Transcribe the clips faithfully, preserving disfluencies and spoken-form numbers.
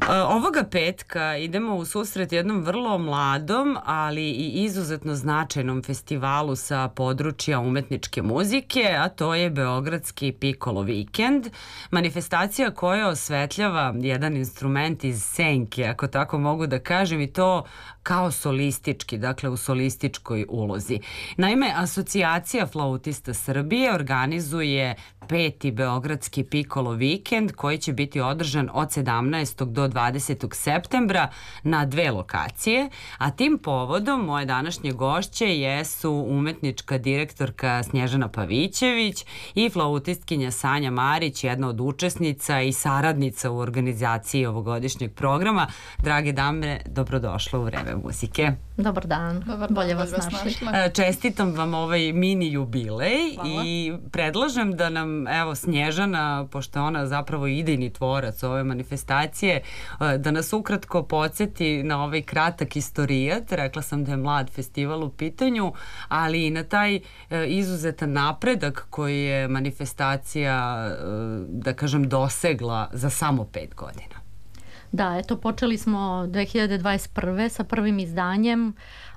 Ovoga petka idemo u susret jednom vrlo mladom, ali i izuzetno značajnom festivalu sa područja umetničke muzike, a to je Beogradski Pikolo vikend. Manifestacija koja osvetljava jedan instrument iz senke, ako tako mogu da kažem, i to kao solistički, dakle u solističkoj ulozi. Naime, Asocijacija flautista Srbije organizuje peti Beogradski Pikolo vikend koji će biti održan od sedamnaestog do dvadesetog septembra na dve lokacije, a tim povodom moje današnje gošće jesu umetnička direktorka Snježana Pavićević i flautistkinja Sanja Marić, jedna od učesnica i saradnica u organizaciji ovogodišnjeg programa. Drage dame, dobrodošle u Vreme muzike. Dobar dan, Dobar dan, bolje vas našli. Čestitam vam ovaj mini jubilej. Hvala. I predlažem da nam, evo, Snježana, pošto ona zapravo idejni tvorac ove manifestacije, da nas ukratko podsjeti na ovaj kratak istorijat. Rekla sam da je mlad festival u pitanju, ali i na taj izuzetan napredak koji je manifestacija, da kažem, dosegla za samo pet godina. Da, eto, počeli smo dve hiljade dvadeset prve sa prvim izdanjem.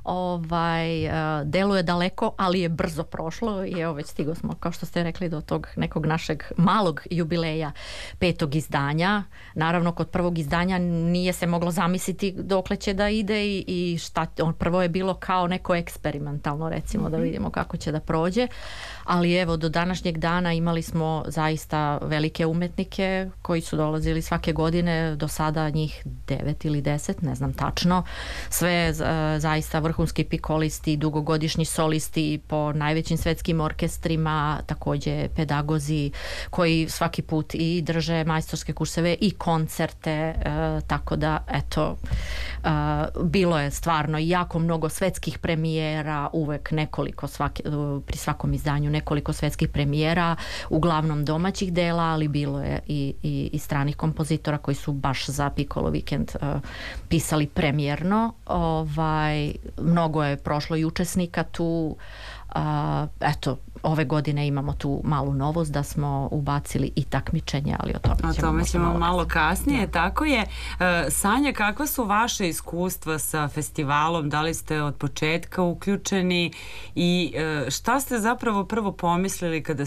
Ovaj, deluje daleko, ali je brzo prošlo i evo već stigo smo, kao što ste rekli, do tog nekog našeg malog jubileja petog izdanja. Naravno, kod prvog izdanja nije se moglo zamisliti dokle će da ide i, i šta, on prvo je bilo kao neko eksperimentalno, recimo, da vidimo kako će da prođe, ali evo do današnjeg dana imali smo zaista velike umetnike koji su dolazili svake godine, do sada njih devet ili deset, ne znam tačno, sve zaista vrhunski pikolisti, dugogodišnji solisti po najvećim svetskim orkestrima, takođe pedagozi koji svaki put i drže majstorske kurseve i koncerte, e, tako da eto, e, bilo je stvarno jako mnogo svetskih premijera, uvek nekoliko svake, pri svakom izdanju nekoliko svetskih premijera, uglavnom domaćih dela, ali bilo je i, i, i stranih kompozitora koji su baš za Pikolo vikend e, pisali premijerno. Ovaj, mnogo je prošlo i učesnika tu. A, eto, ove godine imamo tu malu novost da smo ubacili i takmičenje, ali o tome ćemo, o tome ćemo malo, malo kasnije. Da. Tako je. Sanja, kakva su vaše iskustva sa festivalom? Da li ste od početka uključeni i šta ste zapravo prvo pomislili kada